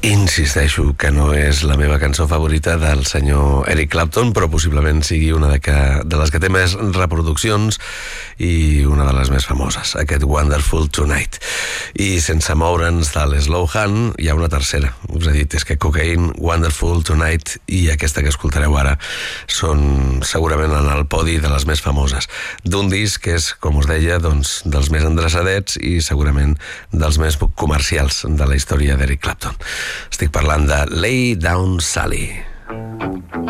Insisteixo que no és la meva cançó favorita del senyor Eric Clapton, però possiblement sigui una de les que té més reproduccions i una de les més famoses, aquest Wonderful Tonight. I sense moure'ns de l'Slow Hand, hi ha una tercera. Us he dit, és que Cocaine, Wonderful Tonight i aquesta que escoltareu ara són segurament en el podi de les més famoses. D'un disc que és, com us deia, doncs, dels més endreçadets i segurament dels més comercials de la història d'Eric Clapton. Estic parlant de Lay Down Sally.